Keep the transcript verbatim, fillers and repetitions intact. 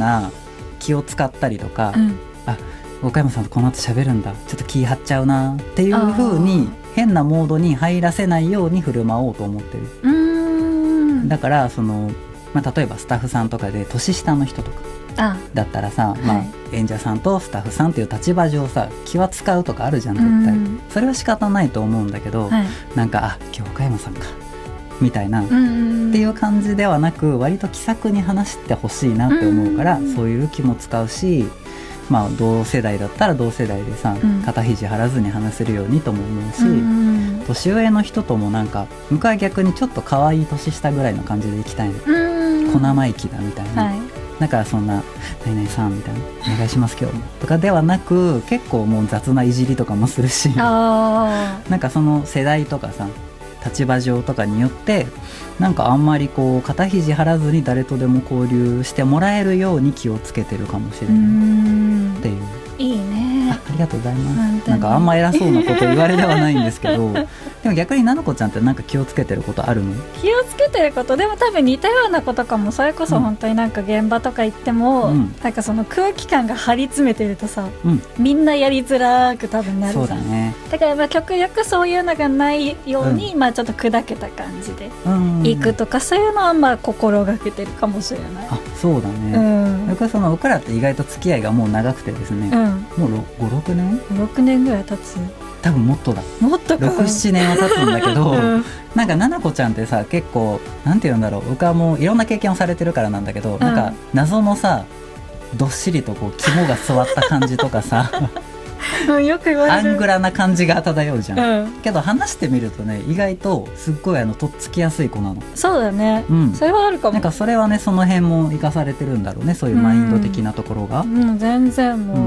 な気を使ったりとか、 うん、 あ岡山さんとこの後喋るんだ、ちょっと気張っちゃうなっていう風に変なモードに入らせないように振る舞おうと思ってる。 うーんだからその、まあ、例えばスタッフさんとかで年下の人とかあだったらさ、まあはい演者さんとスタッフさんっていう立場上さ気は使うとかあるじゃん絶対、 うんそれは仕方ないと思うんだけど、 はいなんかあ今日岡山さんかみたいな、 うんうんっていう感じではなく割と気さくに話してほしいなって思うから、 うんそういう気も使うし、まあ同世代だったら同世代でさ、 うん肩肘張らずに話せるようにとも思うし、 うん年上の人ともなんか僕は逆にちょっと可愛い年下ぐらいの感じでいきたいの、 うん小生意気だみたいな、 はいだからそんな「何々さん」みたいな「お願いします今日も」とかではなく結構もう雑ないじりとかもするしあなんかその世代とかさ立場上とかによってなんかあんまりこう肩肘張らずに誰とでも交流してもらえるように気をつけてるかもしれーうないんっていう。 いいねあありがとうございます。 本当になんかあんま偉そうなこと言われではないんですけどでも逆にななこちゃんってなんか気をつけてることあるの？ 気をつけてることでも多分似たようなことかも。それこそ本当になんか現場とか行っても、 うん、 なんかその空気感が張り詰めてるとさうんみんなやりづらく多分なるじゃん。 そうだね。 だからまあ極力そういうのがないように、まあちょっと砕けた感じでうん行くとか、そういうのはまあ心がけてるかもしれない。 あそうだうね、 ん、 僕はその僕らって意外と付き合いがもう長くてですね、 うん、 もうごろくねんろくねんぐらい経つ。 多分もっとだもっとかろく、ななねんは経つんだけど、 うんなんかななこちゃんってさ結構なんて言うんだろう、僕はもういろんな経験をされてるからなんだけど、なんか謎のさどっしりとこう肝が据わった感じとかさうんよく言わアれる。 ングラな感じが漂うじゃん、 うん、 けど話してみるとね意外とすっごいあのとっつきやすい子なの。 そうだね、 うんそれはあるかも。 なんかそれはねその辺も生かされてるんだろうね、そういうマインド的なところが、 うん、全然もう、